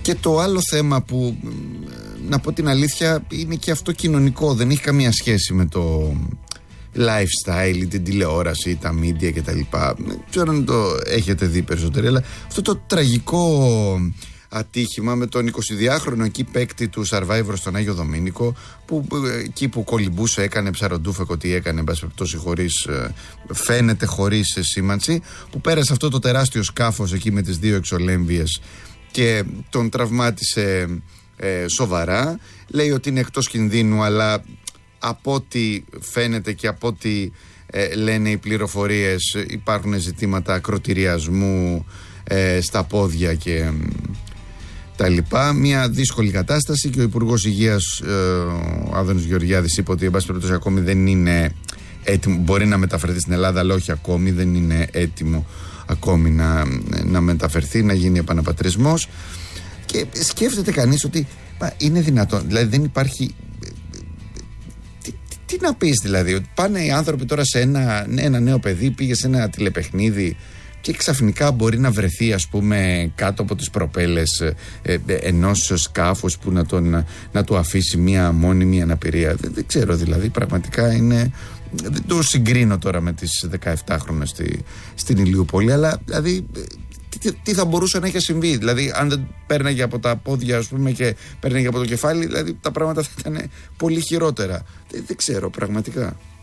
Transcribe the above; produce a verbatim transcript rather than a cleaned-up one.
Και το άλλο θέμα που, να πω την αλήθεια, είναι και αυτό κοινωνικό. Δεν έχει καμία σχέση με το lifestyle ή την τηλεόραση ή τα media κτλ. Δεν ξέρω αν το έχετε δει περισσότερο, αλλά αυτό το τραγικό ατύχημα με τον εικοσιδυάχρονο εκεί παίκτη του Survivor στον Άγιο Δομήνικο, που εκεί που κολυμπούσε, έκανε ψαροντούφεκο, τι έκανε, εν πάση περιπτώσει, χωρίς, φαίνεται χωρίς σήμανση, που πέρασε αυτό το τεράστιο σκάφος εκεί με τις δύο εξολέμβιες και τον τραυμάτισε ε, σοβαρά. Λέει ότι είναι εκτός κινδύνου, αλλά από ό,τι φαίνεται και από ό,τι ε, λένε οι πληροφορίες, υπάρχουν ζητήματα ακροτηριασμού ε, στα πόδια και τα λοιπά. Μια δύσκολη κατάσταση, και ο Υπουργός Υγείας, ε, ο Άδωνης Γεωργιάδης, είπε ότι εν πάση περιπτώσει ακόμη δεν είναι έτοιμο. Μπορεί να μεταφερθεί στην Ελλάδα, αλλά όχι ακόμη, δεν είναι έτοιμο ακόμη να, να μεταφερθεί, να γίνει επαναπατρισμός. Και σκέφτεται κανείς ότι μα, είναι δυνατόν, δηλαδή δεν υπάρχει. Τι, τι, τι να πεις, δηλαδή, ότι πάνε οι άνθρωποι τώρα σε ένα, ένα νέο παιδί, πήγε σε ένα τηλεπαιχνίδι και ξαφνικά μπορεί να βρεθεί, ας πούμε, κάτω από τις προπέλες ε, ε, ενός σκάφους που να, τον, να του αφήσει μία μόνιμη αναπηρία. Δεν, δεν ξέρω, δηλαδή, πραγματικά είναι. Δεν το συγκρίνω τώρα με τις δεκαεφτάχρονες στη, στην Ηλιούπολη, αλλά δηλαδή τι, τι θα μπορούσε να έχει συμβεί. Δηλαδή, αν δεν πέρναγε από τα πόδια, ας πούμε, και πέρναγε από το κεφάλι, δηλαδή τα πράγματα θα ήταν πολύ χειρότερα. Δεν, δεν ξέρω, πραγματικά.